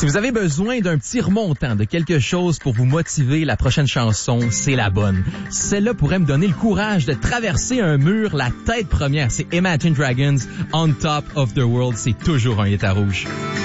Si vous avez besoin d'un petit remontant, de quelque chose pour vous motiver, la prochaine chanson, c'est la bonne. Celle-là pourrait me donner le courage de traverser un mur la tête première. C'est Imagine Dragons, On Top of the World. C'est toujours un hit à rouge.